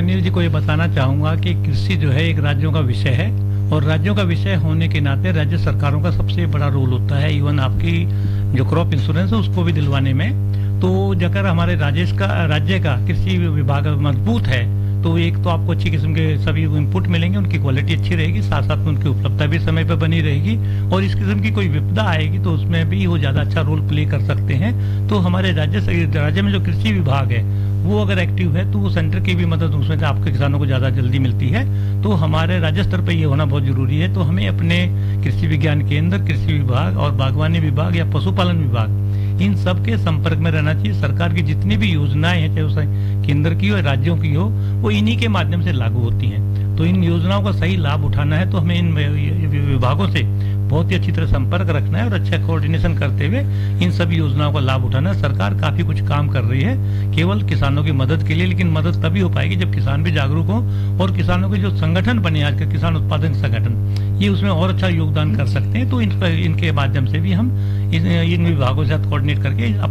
अनिल जी को ये बताना चाहूंगा कि कृषि जो है एक राज्यों का विषय है और राज्यों का विषय होने के नाते राज्य सरकारों का सबसे बड़ा रोल होता है। इवन आपकी जो क्रॉप इंश्योरेंस है उसको भी दिलवाने में। तो अगर हमारे राज्य का कृषि विभाग मजबूत है तो एक तो आपको अच्छी किस्म के सभी इनपुट मिलेंगे, उनकी क्वालिटी अच्छी रहेगी, साथ साथ में उनकी उपलब्धता भी समय पर बनी रहेगी और इस किस्म की कोई विपदा आएगी तो उसमें भी वो ज्यादा अच्छा रोल प्ले कर सकते हैं। तो हमारे राज्य में जो कृषि विभाग है वो अगर एक्टिव है तो वो सेंटर की भी मदद उसमें आपके किसानों को ज्यादा जल्दी मिलती है। तो हमारे राज्य स्तर पर ये होना बहुत जरूरी है। तो हमें अपने कृषि विज्ञान केंद्र, कृषि विभाग और बागवानी विभाग या पशुपालन विभाग इन सब के संपर्क में रहना चाहिए। सरकार की जितनी भी योजनाएं हैं, चाहे वो केंद्र की हो राज्यों की हो, वो इन्हीं के माध्यम से लागू होती हैं। तो इन योजनाओं का सही लाभ उठाना है तो हमें इन विभागों से बहुत ही अच्छी तरह संपर्क रखना है और अच्छा कोऑर्डिनेशन करते हुए इन सभी योजनाओं का लाभ उठाना है। सरकार काफी कुछ काम कर रही है केवल किसानों की मदद के लिए, लेकिन मदद तभी हो पाएगी जब किसान भी जागरूक हो और किसानों के जो संगठन बने आज के किसान उत्पादन संगठन, ये उसमें और अच्छा योगदान कर सकते हैं। तो इनके माध्यम से भी हम इन विभागों के साथ कोऑर्डिनेट करके